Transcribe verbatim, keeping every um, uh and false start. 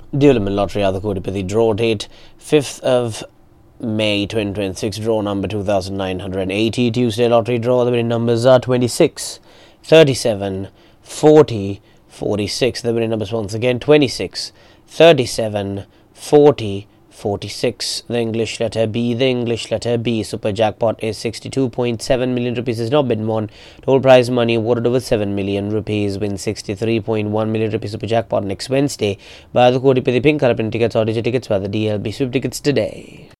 Development Lottery Adha Kodipati draw date fifth of May twenty twenty-six, draw number two thousand nine hundred eighty. Tuesday lottery draw, the winning numbers are twenty-six, thirty-seven, forty, forty-six. The winning numbers once again twenty-six, thirty-seven, forty, forty-six. The English letter B, the English letter B. Super jackpot is sixty-two point seven million rupees, has not been won. Total prize money awarded over seven million rupees. Win sixty-three point one million rupees super jackpot next Wednesday. Buy the Kodipati pink color print tickets or digital tickets by the D L B Swift tickets today.